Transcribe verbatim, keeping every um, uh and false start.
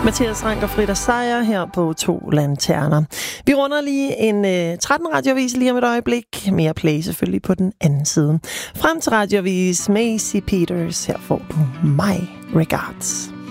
Mathias Rank og Frida Seier her på To Lanterner. Vi runder lige en øh, tretten radioavis lige om et øjeblik. Mere play selvfølgelig på den anden side. Frem til radioavis Macy Peters. Her får du My Regards.